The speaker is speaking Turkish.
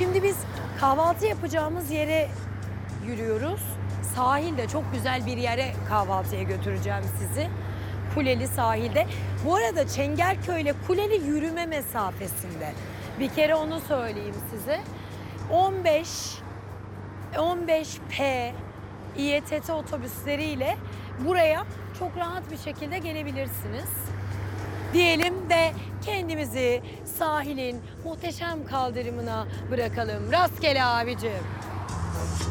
Şimdi biz kahvaltı yapacağımız yere yürüyoruz. Sahilde çok güzel bir yere kahvaltıya götüreceğim sizi. Kuleli sahilde. Bu arada Çengelköy'le Kuleli yürüme mesafesinde. Bir kere onu söyleyeyim size. 15P İETT otobüsleriyle buraya çok rahat bir şekilde gelebilirsiniz. Diyelim de kendimizi sahilin muhteşem kaldırımına bırakalım. Rastgele abicim.